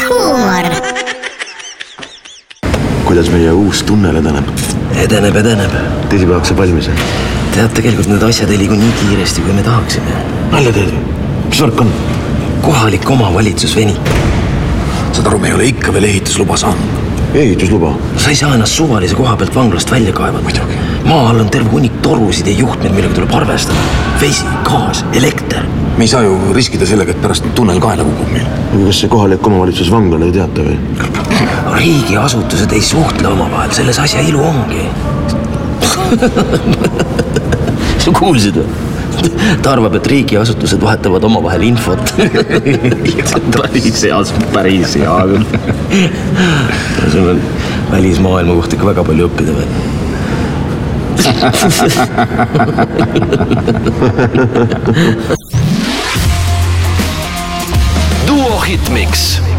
huumor. Kuidas meie uus tunnel edeneb? Edeneb. Teisipäevaks saab valmis. Tead, tegelikult need asjad ei liigu nii kiiresti, kui me tahaksime. Nalja teed või? Mis värk on? Kohalik omavalitsus venitab. Saad aru, me ei ole ikka veel ehitusluba saanud. Ehitusluba? Sa ei saa ennast suvalise koha pealt vanglast välja kaevada. Muidugi. Maa all on terve hunnik torusid ja juhtmeid, millega tuleb arvestada. Vesi, gaas, elekter. Me ei saa ju riskida sellega, et pärast tunnel kaela kukub meil. Kas see kohalik omavalitsus vanglane ei teata või? Riigiasutused ei suhtle omavahel, selles asja ilu ongi. Sa kuulsid või? Ta arvab, et riigiasutused vahetavad omavahel infot. Päris hea. Sul on välismaailma kohta ikka väga palju õppida veel. Duo Hitmix.